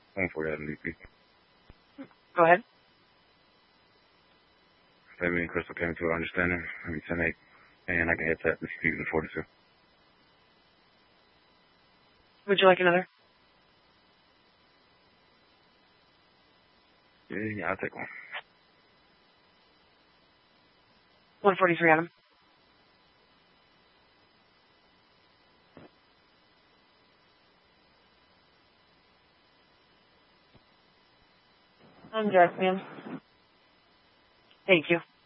140 MVP. Go ahead. Baby and Crystal came to an understanding. Maybe 10-8. And I can hit that this season 42. Would you like another? Yeah, I'll take one. 143 on him. I'm dressed, ma'am. Thank you.